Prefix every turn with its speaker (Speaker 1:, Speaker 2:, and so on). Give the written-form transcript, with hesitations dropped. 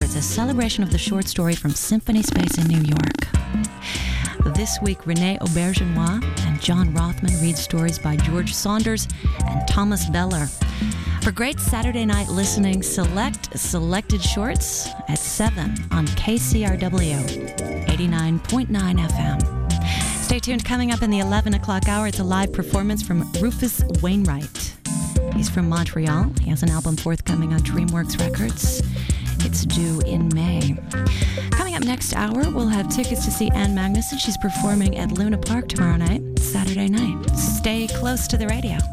Speaker 1: It's a celebration of the short story from Symphony Space in New York. This week, Renee Aubergenois and John Rothman read stories by George Saunders and Thomas Beller. For great Saturday night listening, select Selected Shorts at 7 on KCRW 89.9 FM. Stay tuned. Coming up in the 11 o'clock hour, it's a live performance from Rufus Wainwright. He's from Montreal. He has an album forthcoming on DreamWorks Records. It's due in May. Coming up next hour, we'll have tickets to see Anne Magnuson. She's performing at Luna Park tomorrow night, Saturday night. Stay close to the radio.